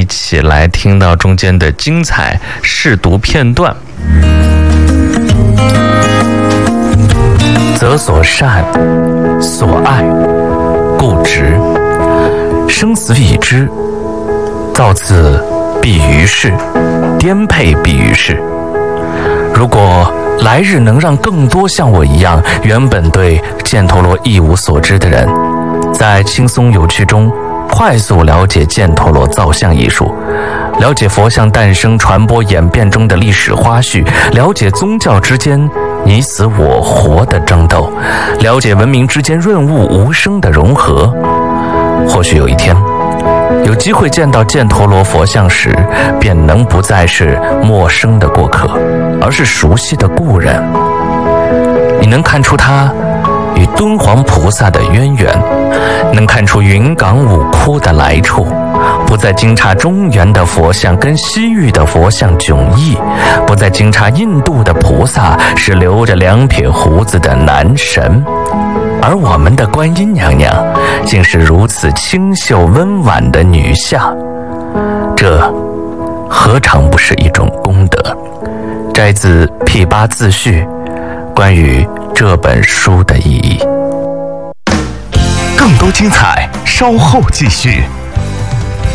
起来听到中间的精彩试读片段。择所善，所爱，固执，生死以知，造次必于世，颠沛必于世。如果来日能让更多像我一样原本对犍陀罗一无所知的人，在轻松有趣中快速了解犍陀罗造像艺术，了解佛像诞生、传播、演变中的历史花絮，了解宗教之间你死我活的争斗，了解文明之间润物无声的融合，或许有一天有机会见到犍陀罗佛像时，便能不再是陌生的过客，而是熟悉的故人。你能看出他与敦煌菩萨的渊源，能看出云冈五窟的来处，不再惊诧中原的佛像跟西域的佛像迥异，不再惊诧印度的菩萨是留着2撇胡子的男神，而我们的观音娘娘竟是如此清秀温婉的女相，这何尝不是一种功德？摘自毗巴自序，关于这本书的意义。 更多精彩，稍后继续。